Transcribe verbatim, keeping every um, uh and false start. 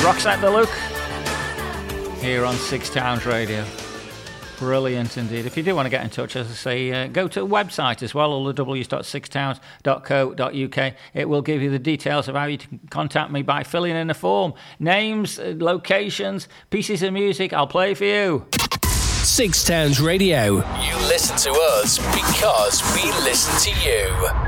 Roxette the Look here on Six Towns Radio. Brilliant indeed. If you do want to get in touch, as I say, uh, go to the website as well, all the w's dot six towns dot co dot uk. It will give you the details of how you can contact me by filling in a form. Names, uh, locations, pieces of music, I'll play for you. Six Towns Radio. You listen to us because we listen to you.